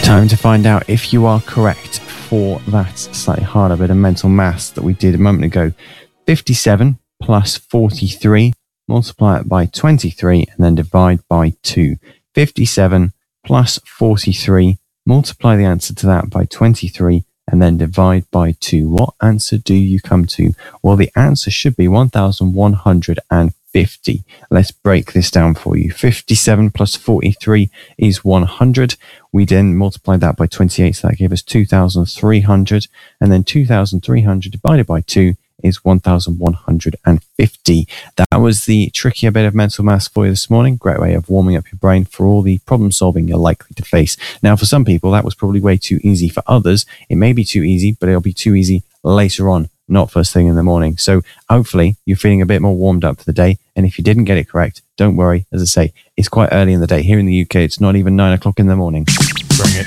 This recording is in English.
Time to find out if you are correct for that slightly harder bit of mental maths that we did a moment ago. 57 plus 43, multiply it by 23 and then divide by 2. 57 plus 43, multiply the answer to that by 23 and then divide by 2. What answer do you come to? Well, the answer should be 1,150. Let's break this down for you. 57 plus 43 is 100. We then multiplied that by 28, so that gave us 2,300. And then 2,300 divided by 2 is 1,150. That was the trickier bit of mental maths for you this morning. Great way of warming up your brain for all the problem solving you're likely to face. Now, for some people, that was probably way too easy. For others, it may be too easy, but it'll be too easy later on, not first thing in the morning. So hopefully you're feeling a bit more warmed up for the day. And if you didn't get it correct, don't worry. As I say, it's quite early in the day. Here in the UK, it's not even 9 o'clock in the morning. Bring it.